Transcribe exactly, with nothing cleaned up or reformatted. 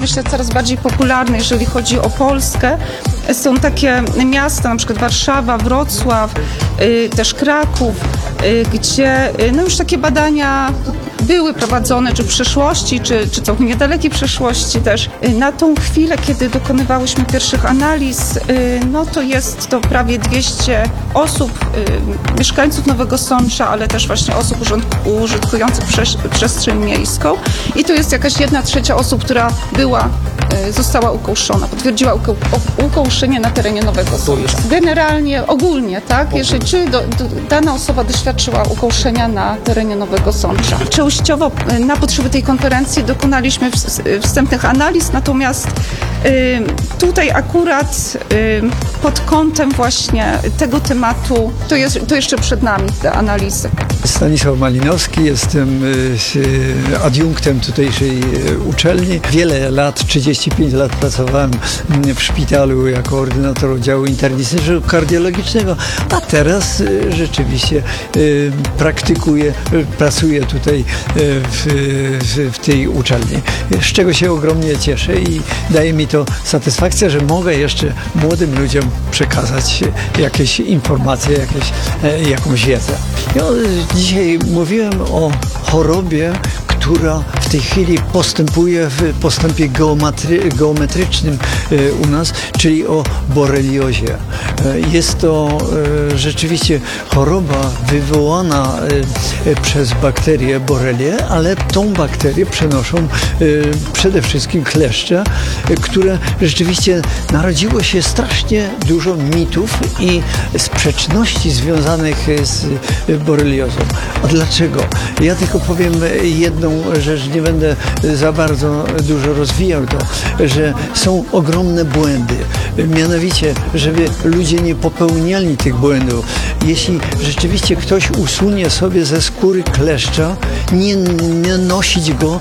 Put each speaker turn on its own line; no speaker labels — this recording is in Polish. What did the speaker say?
myślę, coraz bardziej popularne, jeżeli chodzi o Polskę. Są takie miasta, na przykład Warszawa, Wrocław, y, też Kraków, y, gdzie y, no już takie badania były prowadzone, czy w przeszłości, czy, czy całkiem niedalekiej przeszłości też. Y, na tą chwilę, kiedy dokonywałyśmy pierwszych analiz, y, no to jest to prawie dwieście osób, y, mieszkańców Nowego Sącza, ale też właśnie osób urząd- użytkujących przesz- przestrzeń miejską. I to jest jakaś jedna trzecia osób, która była, y, została ukołszona, potwierdziła uko- o- ukołszenie na terenie Nowego Sącza. Generalnie, ogólnie, tak? Jeżeli czy do, do, dana osoba doświadczyła ukołszenia na terenie Nowego Sącza. Częściowo y, na potrzeby tej konferencji dokonaliśmy ws- wstępnych analiz, natomiast y, tutaj akurat y, pod kątem właśnie tego tematu, to, jest, to jeszcze przed nami te analizy.
Stanisław Malinowski, jestem y, adiunktem tutejszej y, uczelni. Wiele lat, trzydzieści pięć lat pracowałem w szpitalu jako ordynator oddziału internistyczno-kardiologicznego, a teraz y, rzeczywiście y, praktykuję, y, pracuję tutaj y, w, w, w tej uczelni, z czego się ogromnie cieszę i daje mi to satysfakcję, że mogę jeszcze młodym ludziom przekazać jakieś informacje, jakieś, e, jakąś wiedzę. Ja dzisiaj mówiłem o chorobie, która w tej chwili postępuje w postępie geometry, geometrycznym e, u nas, czyli o boreliozie. E, jest to e, rzeczywiście choroba wywołana e, przez bakterię borelię, ale tą bakterię przenoszą e, przede wszystkim kleszcze, e, które rzeczywiście narodziło się strasznie dużo mitów i sprzeczności związanych z boreliozą. A dlaczego? Ja tylko powiem jedną rzecz, nie będę za bardzo dużo rozwijał to, że są ogromne błędy. Mianowicie, żeby ludzie nie popełniali tych błędów. Jeśli rzeczywiście ktoś usunie sobie ze skóry kleszcza, nie, nie nosić go